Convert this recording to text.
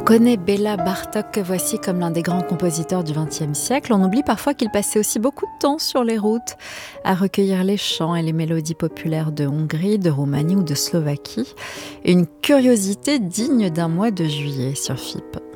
Connaît Béla Bartók que voici comme l'un des grands compositeurs du XXe siècle. On oublie parfois qu'il passait aussi beaucoup de temps sur les routes à recueillir les chants et les mélodies populaires de Hongrie, de Roumanie ou de Slovaquie. Une curiosité digne d'un mois de juillet sur FIP.